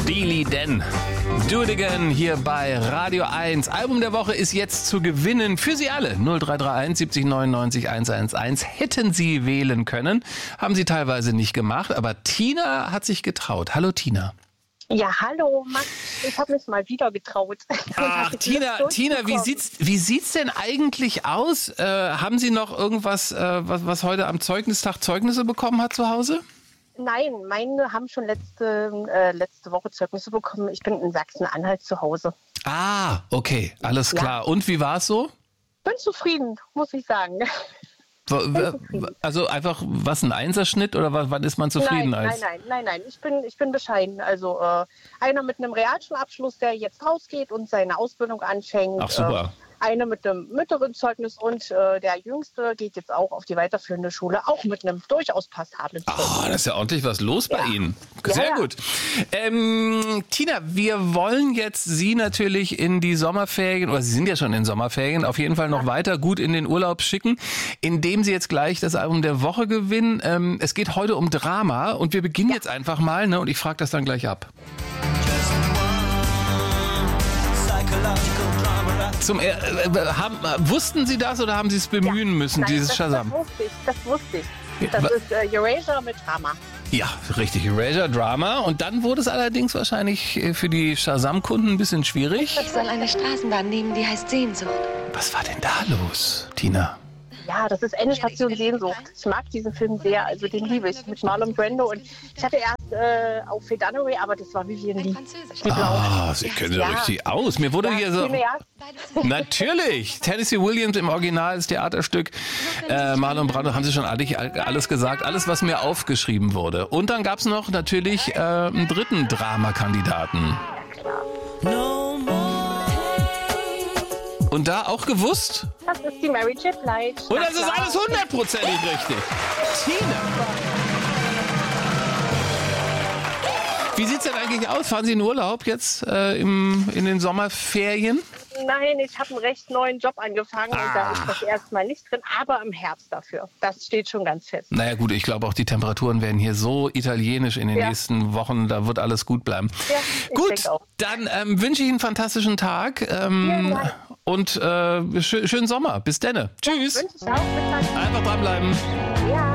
Steely Dan. Do It Again hier bei Radio 1. Album der Woche ist jetzt zu gewinnen für Sie alle. 0331 70 99 111. Hätten Sie wählen können, haben Sie teilweise nicht gemacht, aber Tina hat sich getraut. Hallo Tina. Ja, hallo Max, ich habe mich mal wieder getraut. Ach, Tina, wie sieht's denn eigentlich aus? Haben Sie noch irgendwas, was heute am Zeugnistag Zeugnisse bekommen hat zu Hause? Nein, meine haben schon letzte Woche Zeugnisse bekommen. Ich bin in Sachsen-Anhalt zu Hause. Ah, okay, alles klar. Ja. Und wie war es so? Bin zufrieden, muss ich sagen. Also einfach, was, ein Einserschnitt oder wann ist man zufrieden? Nein, ich bin bescheiden. Also einer mit einem Realschulabschluss, der jetzt rausgeht und seine Ausbildung anfängt. Ach super. Eine mit einem mittleren Zeugnis und der Jüngste geht jetzt auch auf die weiterführende Schule, auch mit einem durchaus passablen Zeugnis. Oh, das ist ja ordentlich was los bei Ihnen. Sehr gut. Tina, wir wollen jetzt Sie natürlich in die Sommerferien, oder Sie sind ja schon in Sommerferien, auf jeden Fall noch weiter gut in den Urlaub schicken, indem Sie jetzt gleich das Album der Woche gewinnen. Es geht heute um Drama und wir beginnen jetzt einfach mal, ne, und ich frage das dann gleich ab. Wussten Sie das oder haben Sie es bemühen müssen, dieses Shazam? Das wusste ich. Das ist Erasure mit Drama. Ja, richtig, Erasure, Drama. Und dann wurde es allerdings wahrscheinlich für die Shazam-Kunden ein bisschen schwierig. Ich soll eine Straßenbahn nehmen, die heißt Sehnsucht. Was war denn da los, Tina? Ja, das ist Endstation Sehnsucht. Ich mag diesen Film sehr, also den liebe ich mit Marlon Brando. Und ich hatte erst auf Faye Dunaway, aber das war Vivian Lee. Ah, Sie können ja richtig aus. Mir wurde hier so... Natürlich! Tennessee Williams im Original, das Theaterstück. Marlon Brando, haben Sie schon alles gesagt. Alles, was mir aufgeschrieben wurde. Und dann gab es noch natürlich einen dritten Dramakandidaten. Und da auch gewusst? Das ist die Mary J. Blige. Und das ist alles 100%ig richtig. Tina! Wie sieht's denn eigentlich aus? Fahren Sie in Urlaub jetzt in den Sommerferien? Nein, ich habe einen recht neuen Job angefangen und da ist das erstmal nicht drin, aber im Herbst dafür. Das steht schon ganz fest. Naja gut, ich glaube auch die Temperaturen werden hier so italienisch in den nächsten Wochen, da wird alles gut bleiben. Ja, gut, dann wünsche ich Ihnen einen fantastischen Tag und schönen Sommer. Bis denne. Tschüss. Ja, wünsche ich auch. Bis dann. Einfach dranbleiben.